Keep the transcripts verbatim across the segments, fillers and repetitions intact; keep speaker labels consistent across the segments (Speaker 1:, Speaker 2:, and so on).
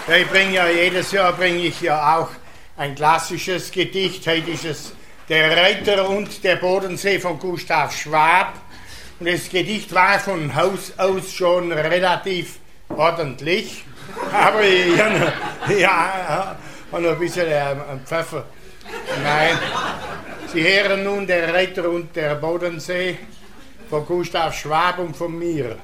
Speaker 1: Ja, ich bringe ja jedes Jahr bringe ich ja auch ein klassisches Gedicht. Heute ist es Der Reiter und der Bodensee von Gustav Schwab. Und das Gedicht war von Haus aus schon relativ ordentlich. Aber ich habe ja, noch ein bisschen äh, Pfeffer. Nein. Sie hören nun Der Reiter und der Bodensee von Gustav Schwab und von mir.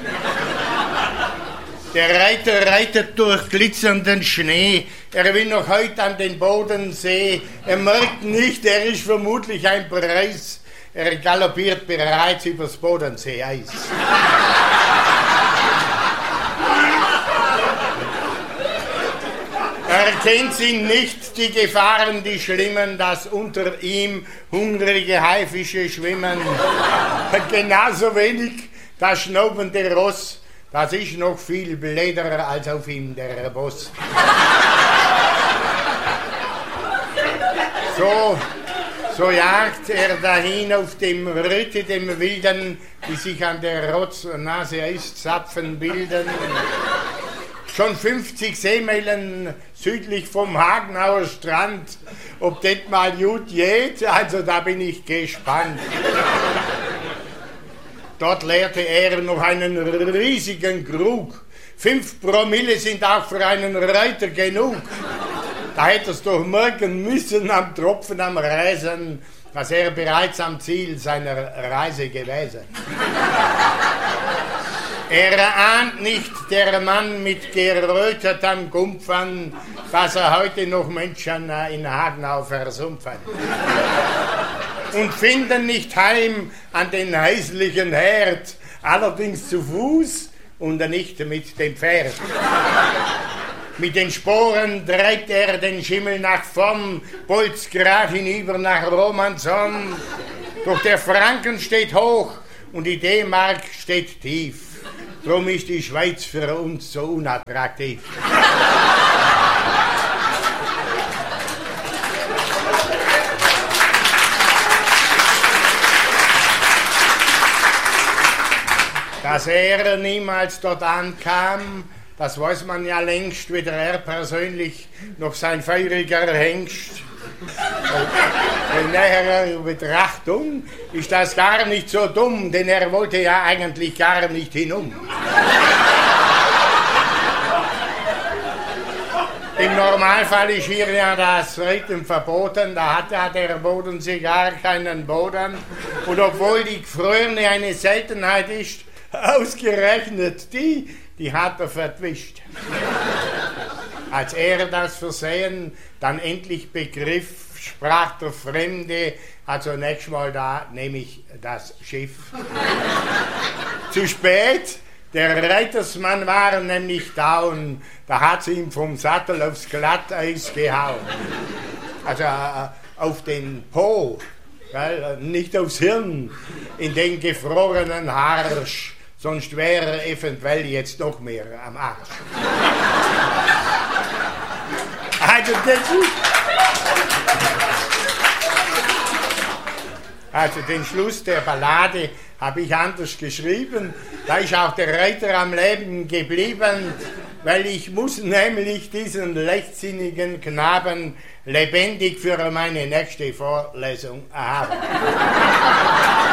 Speaker 1: Der Reiter reitet durch glitzernden Schnee, er will noch heute an den Bodensee, er merkt nicht, er ist vermutlich ein Preis, er galoppiert bereits übers Bodensee-Eis. Erkennt sie nicht die Gefahren, die schlimmen, dass unter ihm hungrige Haifische schwimmen, genauso wenig das schnaubende Ross, das ist noch viel blöder als auf ihm der Boss. So, so jagt er dahin auf dem Rütte, dem Wilden, die sich an der Rotznase Eiszapfen bilden. Schon fünfzig Seemeilen südlich vom Hagenauer Strand, ob das mal gut geht, also da bin ich gespannt. Dort leerte er noch einen riesigen Krug. Fünf Promille sind auch für einen Reiter genug. Da hätte es doch merken müssen am Tropfen am Reisen, dass er bereits am Ziel seiner Reise gewesen. Er ahnt nicht, der Mann mit gerötetem Gumpfern, dass er heute noch Menschen in Hagenau versumpfen. Und finden nicht heim an den häuslichen Herd, allerdings zu Fuß und nicht mit dem Pferd. Mit den Sporen treibt er den Schimmel nach vorn, bolzt grad hinüber nach Romanson. Doch der Franken steht hoch und die D-Mark steht tief. Drum ist die Schweiz für uns so unattraktiv. Dass er niemals dort ankam, das weiß man ja längst, weder er persönlich noch sein feuriger Hengst. In näherer Betrachtung ist das gar nicht so dumm, denn er wollte ja eigentlich gar nicht hinum. Im Normalfall ist hier ja das Reiten verboten, da hat ja der Bodensee gar keinen Boden. Und obwohl die Gefrorene eine Seltenheit ist, ausgerechnet die, die hat er vertwischt. Als er das Versehen dann endlich begriff, sprach der Fremde, also nächstes Mal da nehme ich das Schiff. Zu spät, der Reitersmann war nämlich down, da hat sie ihm vom Sattel aufs Glatteis gehauen. Also äh, auf den Po, gell? Nicht aufs Hirn, in den gefrorenen Harsch. Sonst wäre er eventuell jetzt noch mehr am Arsch. Also, das also den Schluss der Ballade habe ich anders geschrieben. Da ist auch der Reiter am Leben geblieben, weil ich muss nämlich diesen leichtsinnigen Knaben lebendig für meine nächste Vorlesung haben.